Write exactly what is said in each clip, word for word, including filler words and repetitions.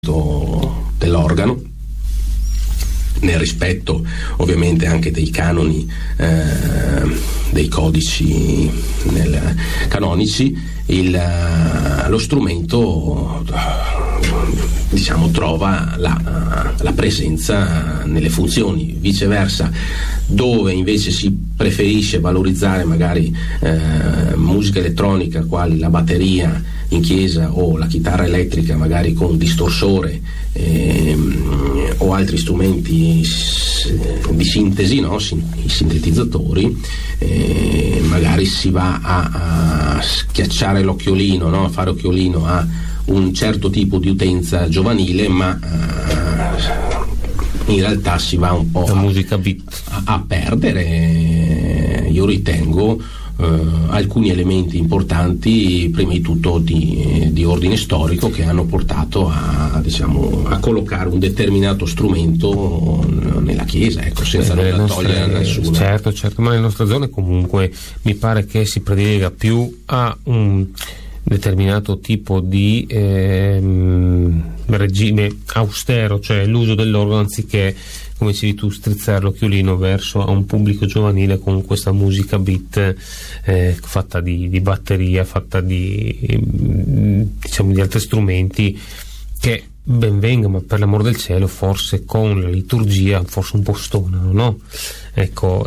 dell'organo, nel rispetto ovviamente anche dei canoni, eh, dei codici nel, canonici. Il, lo strumento, diciamo, trova la, la presenza nelle funzioni. Viceversa, dove invece si preferisce valorizzare magari eh, musica elettronica quali la batteria in chiesa o la chitarra elettrica magari con distorsore eh, o altri strumenti di sintesi, no? I sintetizzatori, eh, magari si va a, a schiacciare l'occhiolino, no? A fare occhiolino a un certo tipo di utenza giovanile, ma uh, in realtà si va un po' la musica beat a, a perdere, io ritengo, uh, alcuni elementi importanti, prima di tutto di, di ordine storico, che hanno portato a, diciamo, a collocare un determinato strumento nella chiesa, ecco, senza eh, nulla togliere a nessuno. Certo, certo, ma nelle nostre zone comunque mi pare che si predilega più a un determinato tipo di ehm, regime austero, cioè l'uso dell'organo, anziché, come dicevi tu, strizzare l'occhiolino verso a un pubblico giovanile con questa musica beat eh, fatta di, di batteria, fatta di diciamo di altri strumenti che ben venga, ma per l'amor del cielo forse con la liturgia forse un po' stonano, no? Ecco,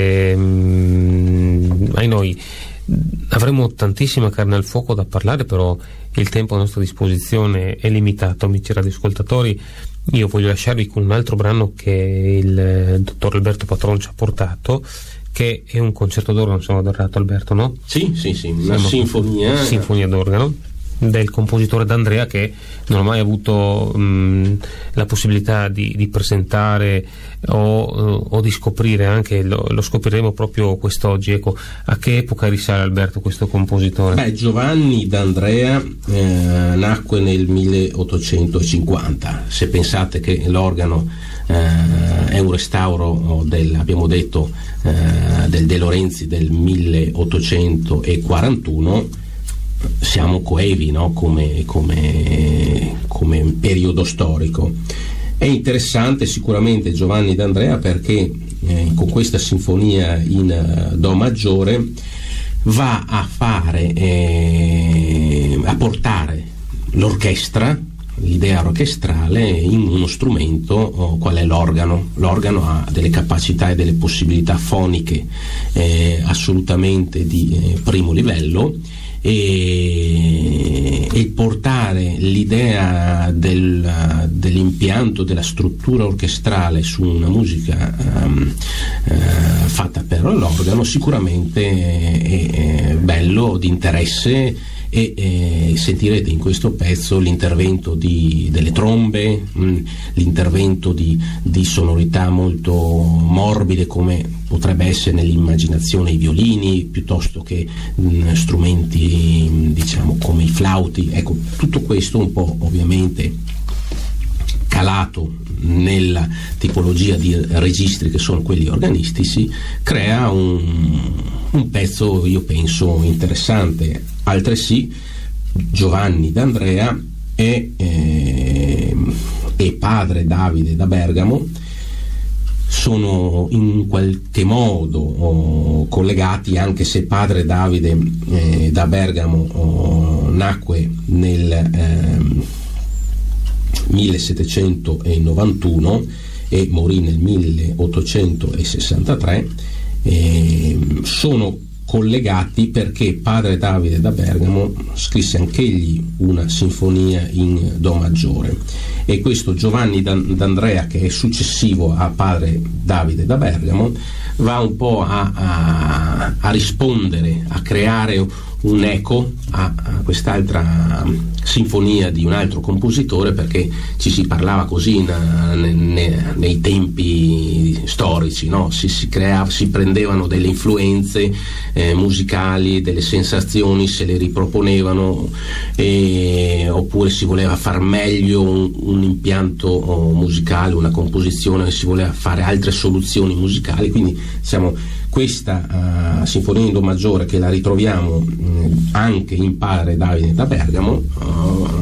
ehm, ai noi avremo tantissima carne al fuoco da parlare, però il tempo a nostra disposizione è limitato, amici radioascoltatori. Io voglio lasciarvi con un altro brano che il dottor Alberto Patron ci ha portato, che è un concerto d'organo, sono adorato, Alberto, no? Sì, sì, sì, una Siamo sinfonia sinfonia d'organo del compositore D'Andrea, che non ho mai avuto mh, la possibilità di, di presentare o, o di scoprire, anche lo, lo scopriremo proprio quest'oggi. Ecco, a che epoca risale, Alberto, questo compositore? Beh, Giovanni D'Andrea eh, nacque nel milleottocentocinquanta. Se pensate che l'organo eh, è un restauro del, abbiamo detto, eh, del De Lorenzi del milleottocentoquarantuno, siamo coevi, no? come, come, come periodo storico. È interessante sicuramente Giovanni D'Andrea perché eh, con questa sinfonia in uh, do maggiore va a fare eh, a portare l'orchestra, l'idea orchestrale, in uno strumento oh, qual è l'organo. L'organo ha delle capacità e delle possibilità foniche eh, assolutamente di eh, primo livello, e, e portare l'idea del, dell'impianto, della struttura orchestrale su una musica um, uh, fatta per l'organo sicuramente è, è bello, di interesse. E eh, sentirete in questo pezzo l'intervento di, delle trombe, mh, l'intervento di, di sonorità molto morbide, come potrebbe essere nell'immaginazione i violini, piuttosto che mh, strumenti mh, diciamo come i flauti. Ecco, tutto questo un po' ovviamente calato nella tipologia di registri che sono quelli organistici, crea un, un pezzo, io penso, interessante. Altresì Giovanni D'Andrea è, eh, e padre Davide da Bergamo sono in qualche modo oh, collegati, anche se padre Davide eh, da Bergamo oh, nacque nel eh, millesettecentonovantuno e morì nel milleottocentosessantatré. Eh, sono collegati perché padre Davide da Bergamo scrisse anch'egli una sinfonia in do maggiore, e questo Giovanni D'Andrea, che è successivo a padre Davide da Bergamo, va un po' a, a, a rispondere, a creare un eco a, a quest'altra sinfonia di un altro compositore, perché ci si parlava così in, ne, ne, nei tempi storici, no? si, si, creava, si prendevano delle influenze eh, musicali, delle sensazioni, se le riproponevano, eh, oppure si voleva far meglio un, un impianto oh, musicale, una composizione, si voleva fare altre soluzioni musicali. Quindi siamo questa uh, sinfonia in do maggiore, che la ritroviamo mh, anche in padre Davide da Bergamo, uh,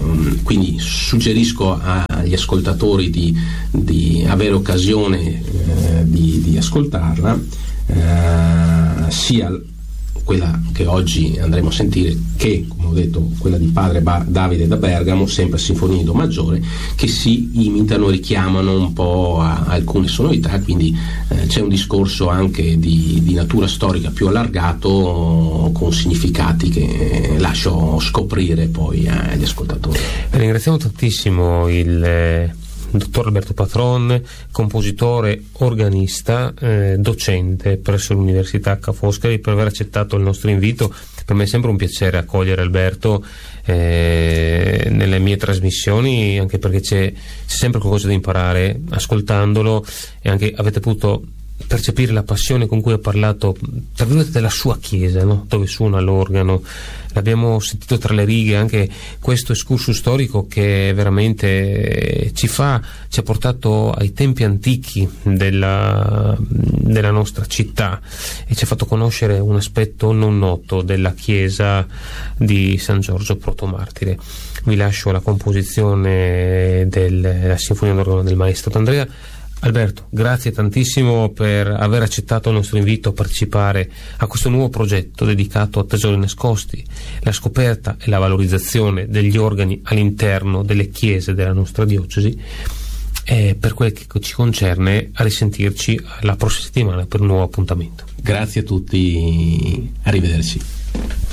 quindi suggerisco agli ascoltatori di, di avere occasione eh, di, di ascoltarla, eh, sia quella che oggi andremo a sentire che, come ho detto, quella di padre ba- Davide da Bergamo, sempre Sinfonia in Do maggiore, che si imitano, richiamano un po' a, a alcune sonorità, quindi eh, c'è un discorso anche di, di natura storica più allargato, con significati che lascio scoprire poi agli ascoltatori. Ringraziamo tantissimo il eh... dottor Alberto Patron, compositore, organista, eh, docente presso l'Università Ca' Foscari, per aver accettato il nostro invito. Per me è sempre un piacere accogliere Alberto eh, nelle mie trasmissioni, anche perché c'è, c'è sempre qualcosa da imparare ascoltandolo, e anche avete potuto percepire la passione con cui ha parlato, tra virgolette, della sua chiesa, no? Dove suona l'organo. L'abbiamo sentito tra le righe, anche questo excursus storico che veramente ci fa, ci ha portato ai tempi antichi della, della nostra città, e ci ha fatto conoscere un aspetto non noto della chiesa di San Giorgio Protomartire. Vi lascio la composizione della Sinfonia d'organo del maestro D'Andrea. Alberto, grazie tantissimo per aver accettato il nostro invito a partecipare a questo nuovo progetto dedicato a tesori nascosti, la scoperta e la valorizzazione degli organi all'interno delle chiese della nostra diocesi. E per quel che ci concerne, a risentirci la prossima settimana per un nuovo appuntamento. Grazie a tutti, arrivederci.